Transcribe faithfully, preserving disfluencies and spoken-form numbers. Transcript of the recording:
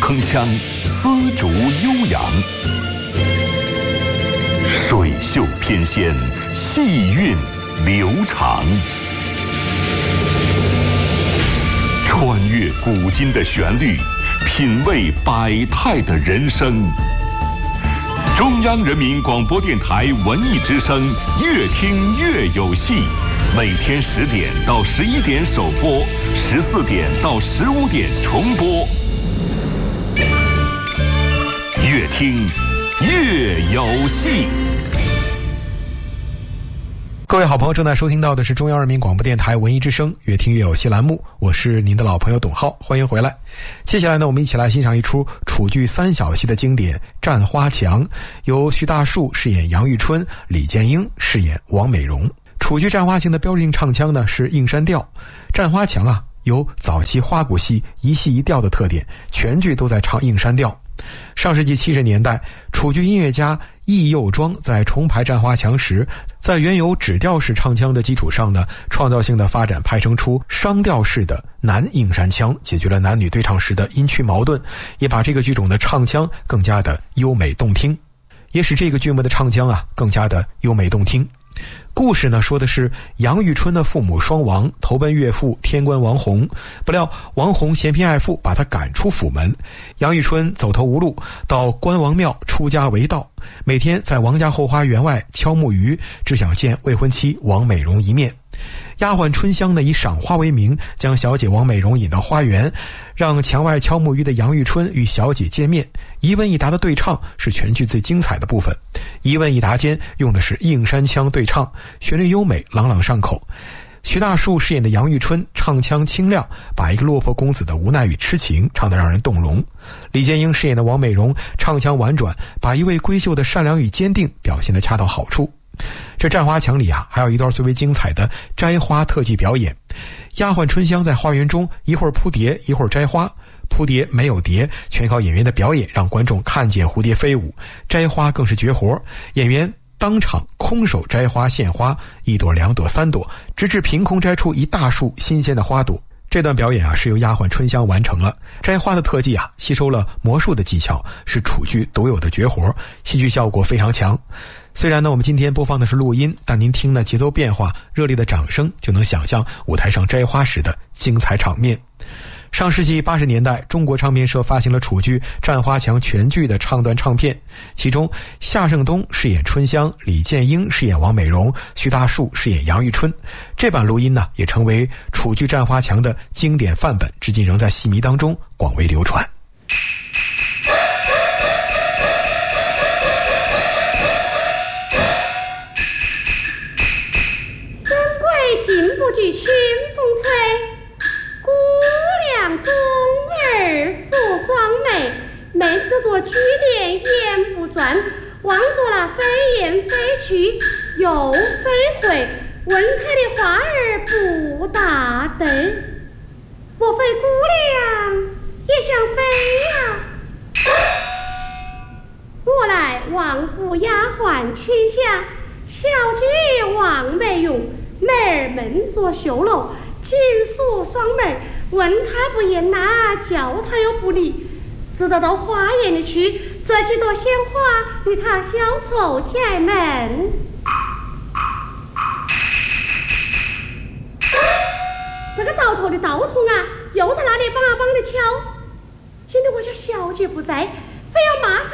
铿锵，丝竹悠扬，水袖翩跹，细韵流长。穿越古今的旋律，品味百态的人生。中央人民广播电台文艺之声，越听越有戏。每天十点到十一点首播，十四点到十五点重播。越听越有戏。 各位好朋友，正在收听到的是中央人民广播电台文艺之声越听越有戏栏目，我是您的老朋友董浩，欢迎回来。接下来呢，我们一起来欣赏一出楚剧三小戏的经典《战花墙》，由徐大树饰演杨玉春，李建英饰演王美荣。楚剧《战花墙》的标志性唱腔呢是应山调，《战花墙》啊有早期花鼓戏一戏一调的特点，全剧都在唱应山调。上世纪七十年代，楚剧音乐家易幼庄在重排《战花墙》时，在原有指调式唱腔的基础上呢，创造性的发展派生出商调式的男应山腔，解决了男女对唱时的音区矛盾，也把这个剧种的唱腔更加的优美动听，也使这个剧目的唱腔啊更加的优美动听。故事呢说的是杨玉春的父母双亡，投奔岳父天官王弘，不料王弘嫌贫爱富，把他赶出府门。杨玉春走投无路，到关王庙出家为道，每天在王家后花园外敲木鱼，只想见未婚妻王美荣一面。丫鬟春香呢以赏花为名，将小姐王美荣引到花园，让墙外敲木鱼的杨玉春与小姐见面。一问一答的对唱是全剧最精彩的部分，一问一答间用的是应山腔对唱，旋律优美，朗朗上口。徐大树饰演的杨玉春唱腔清亮，把一个落魄公子的无奈与痴情唱得让人动容。李建英饰演的王美荣唱腔婉转，把一位闺秀的善良与坚定表现得恰到好处。这《战花墙》里啊，还有一段最为精彩的摘花特技表演。丫鬟春香在花园中一会儿扑蝶，一会儿摘花，扑蝶没有蝶，全靠演员的表演让观众看见蝴蝶飞舞；摘花更是绝活，演员当场空手摘花献花，一朵两朵三朵，直至凭空摘出一大束新鲜的花朵。这段表演啊是由丫鬟春香完成了。摘花的特技啊吸收了魔术的技巧，是楚剧独有的绝活，戏剧效果非常强。虽然呢我们今天播放的是录音，但您听呢节奏变化，热烈的掌声就能想象舞台上摘花时的精彩场面。上世纪八十年代，中国唱片社发行了楚剧《战花墙》全剧的唱段唱片，其中夏胜东饰演春香，李建英饰演王美荣，徐大树饰演杨玉春。这版录音呢也成为楚剧《战花墙》的经典范本，至今仍在戏迷当中广为流传。 进不去春风吹，姑娘中儿素双眉，眉着做菊帘眼不转，望着那飞燕飞去又飞回，问他的话儿不答对，莫非姑娘也想飞呀、啊？我来望府丫鬟春香，小姐王美荣，妹儿们做绣楼，紧锁双门，问他不言哪，叫他又不理，只得到花园里去，这几朵鲜花与他小凑起来门。这个倒头的道童啊，又在那里梆啊梆的敲，现在我家小姐不在，非要马